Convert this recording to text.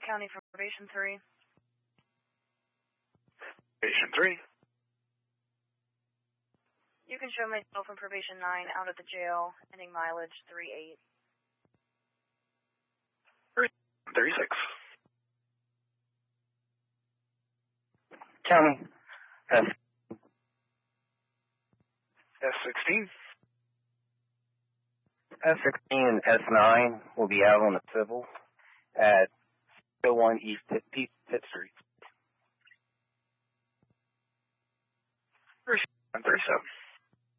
County from probation 3. Probation 3. You can show myself from probation 9 out of the jail, ending mileage 38. 36. County. S16. S16 and S9 will be out on the civil at 01 East Pitt Street. 37.